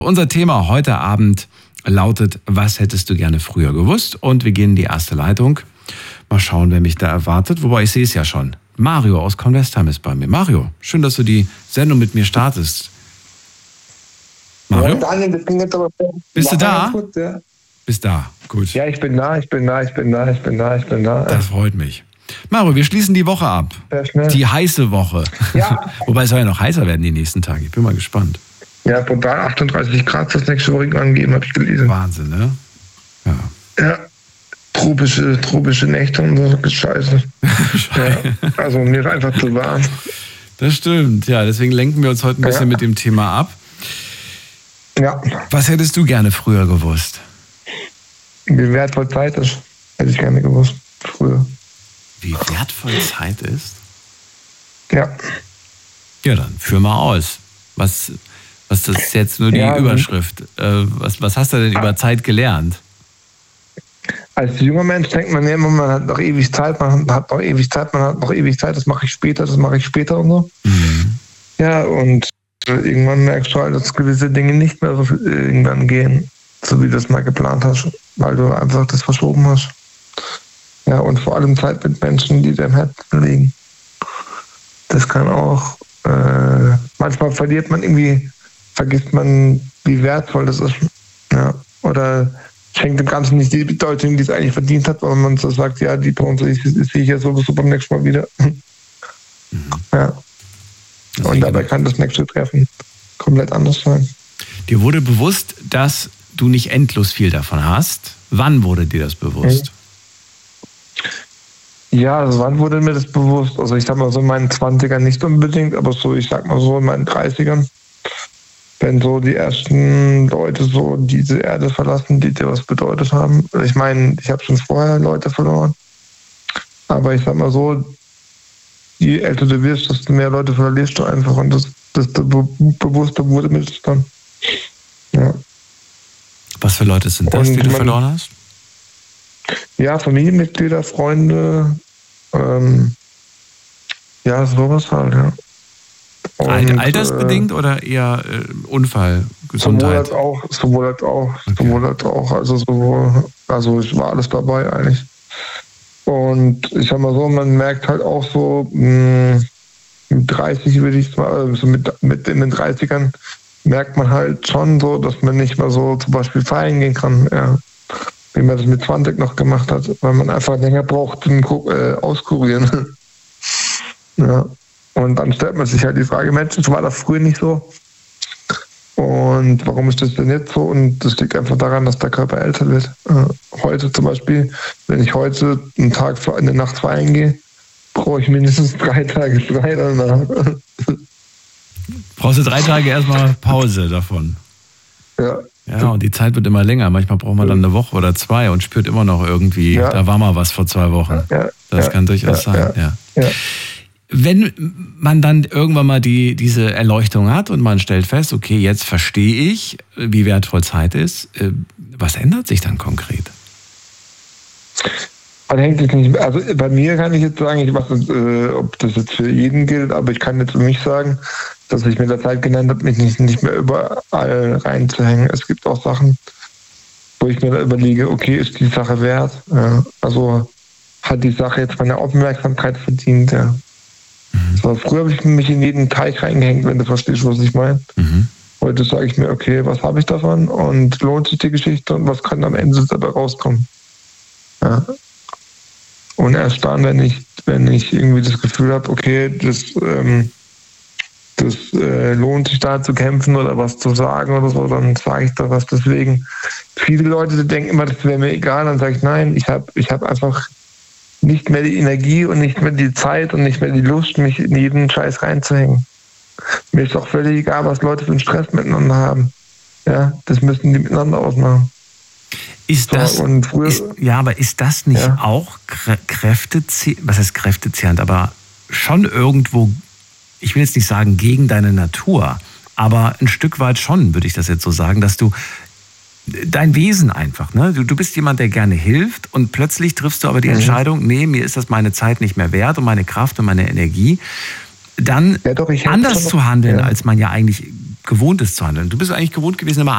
Unser Thema heute Abend lautet, was hättest du gerne früher gewusst? Und wir gehen in die erste Leitung. Mal schauen, wer mich da erwartet. Wobei, ich sehe es ja schon. Mario aus Convestheim ist bei mir. Mario, schön, dass du die Sendung mit mir startest. Mario? Ja, Daniel, das ging jetzt aber... Bist du da? Gut, ja. Bist da, gut. Ja, ich bin da. Das freut mich. Mario, wir schließen die Woche ab. Sehr schnell. Die heiße Woche. Ja. Wobei es soll ja noch heißer werden die nächsten Tage. Ich bin mal gespannt. Ja, brutal 38 Grad das nächste Woche angegeben, habe ich gelesen. Wahnsinn, ne? Ja. Ja, tropische Nächte und so, das ist scheiße. Ja, also mir ist einfach zu warm. Das stimmt, ja. Deswegen lenken wir uns heute ein bisschen mit dem Thema ab. Ja. Was hättest du gerne früher gewusst? Wie wertvoll Zeit ist, hätte ich gerne gewusst, früher. Wie wertvoll Zeit ist? Ja. Ja, dann führ mal aus. Was das ist jetzt nur die Überschrift. Was hast du denn über Zeit gelernt? Als junger Mensch denkt man ja immer, man hat noch ewig Zeit, das mache ich später und so. Mhm. Ja, und irgendwann merkst du halt, dass gewisse Dinge nicht mehr so irgendwann gehen, so wie du es mal geplant hast, weil du einfach das verschoben hast. Ja, und vor allem Zeit mit Menschen, die dir im Herzen liegen. Das kann auch, manchmal vergisst man, wie wertvoll das ist. Ja, oder schenkt dem Ganzen nicht die Bedeutung, die es eigentlich verdient hat, weil man so sagt, ja, die Person sehe ich ja sowieso beim nächsten Mal wieder. Mhm. Ja. Und dabei kann das nächste Treffen komplett anders sein. Dir wurde bewusst, dass du nicht endlos viel davon hast. Wann wurde dir das bewusst? Ja, also wann wurde mir das bewusst? Also ich sag mal so in meinen 20ern nicht unbedingt, aber so, ich sag mal so in meinen 30ern, wenn so die ersten Leute so diese Erde verlassen, die dir was bedeutet haben. Ich meine, ich habe schon vorher Leute verloren, aber ich sag mal so, je älter du wirst, desto mehr Leute verlierst du einfach und desto bewusster wurde mir das dann. Ja. Was für Leute sind das, die du verloren hast? Ja, Familienmitglieder, Freunde, ja, sowas halt, ja. Und, altersbedingt oder eher Unfall, Gesundheit? Sowohl als auch. Also ich war alles dabei eigentlich. Und ich sag mal so, man merkt halt auch so, mit 30 würde ich mal, also mit in den 30ern merkt man halt schon so, dass man nicht mehr so zum Beispiel feiern gehen kann, ja, wie man das mit 20 noch gemacht hat, weil man einfach länger braucht zum Auskurieren. Ja. Und dann stellt man sich halt die Frage, Mensch, das war das früher nicht so. Und warum ist das denn jetzt so? Und das liegt einfach daran, dass der Körper älter wird. Heute zum Beispiel, wenn ich heute einen Tag in der Nacht feiern gehe, brauche ich mindestens 3 Tage frei danach. Brauchst du 3 Tage erstmal Pause davon? Ja. Ja, und die Zeit wird immer länger. Manchmal braucht man dann eine Woche oder 2 und spürt immer noch irgendwie, da war mal was vor 2 Wochen. Ja. Das kann durchaus sein, ja. Ja. Wenn man dann irgendwann mal diese Erleuchtung hat und man stellt fest, okay, jetzt verstehe ich, wie wertvoll Zeit ist, was ändert sich dann konkret? Man hängt jetzt nicht, also bei mir kann ich jetzt sagen, ich weiß nicht, ob das jetzt für jeden gilt, aber ich kann jetzt für mich sagen, dass ich mit der Zeit gelernt habe, mich nicht mehr überall reinzuhängen. Es gibt auch Sachen, wo ich mir da überlege, okay, ist die Sache wert? Ja, also hat die Sache jetzt meine Aufmerksamkeit verdient? Ja. So, früher habe ich mich in jeden Teich reingehängt, wenn du verstehst, was ich meine. Mhm. Heute sage ich mir, okay, was habe ich davon und lohnt sich die Geschichte und was kann am Ende dabei rauskommen? Ja. Und erst dann, wenn ich irgendwie das Gefühl habe, okay, das lohnt sich da zu kämpfen oder was zu sagen oder so, dann sage ich da was. Deswegen, viele Leute denken immer, das wäre mir egal, dann sage ich, nein, ich hab einfach nicht mehr die Energie und nicht mehr die Zeit und nicht mehr die Lust, mich in jeden Scheiß reinzuhängen. Mir ist auch völlig egal, was Leute für einen Stress miteinander haben. Ja, das müssen die miteinander ausmachen. Aber ist das nicht auch kräftezehrend, was heißt kräftezehrend, aber schon irgendwo, ich will jetzt nicht sagen gegen deine Natur, aber ein Stück weit schon, würde ich das jetzt so sagen, dass du dein Wesen einfach, ne? Du bist jemand, der gerne hilft und plötzlich triffst du aber die Entscheidung, nee, mir ist das meine Zeit nicht mehr wert und meine Kraft und meine Energie, dann anders zu handeln, als man ja eigentlich gewohnt ist zu handeln. Du bist eigentlich gewohnt gewesen, immer